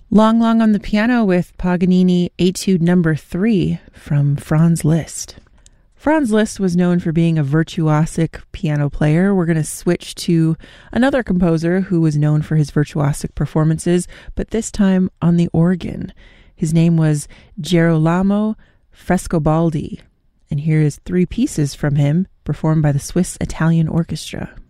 Long Long on the piano with Paganini Etude Number 3 from Franz Liszt. Franz Liszt was known for being a virtuosic piano player. We're going to switch to another composer who was known for his virtuosic performances, but this time on the organ. His name was Girolamo Frescobaldi, and here is 3 pieces from him performed by the Swiss Italian Orchestra.